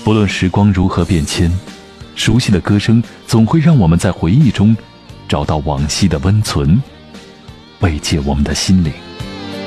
不论时光如何变迁，熟悉的歌声总会让我们在回忆中找到往昔的温存，慰藉我们的心灵。